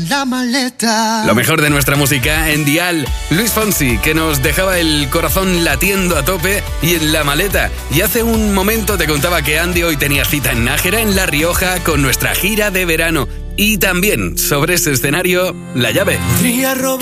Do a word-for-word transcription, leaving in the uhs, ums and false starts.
la maleta. Lo mejor de nuestra música en Dial. Luis Fonsi, que nos dejaba el corazón latiendo a tope y en la maleta. Y hace un momento te contaba que Andy hoy tenía cita en Nájera, en La Rioja, con nuestra gira de verano. Y también, sobre ese escenario, la llave.